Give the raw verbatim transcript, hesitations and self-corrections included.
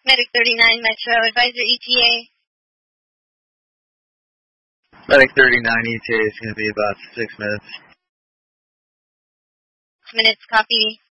Medic thirty-nine, Metro, advisor E T A. Medic thirty-nine, E T A is going to be about six minutes. Minutes, copy.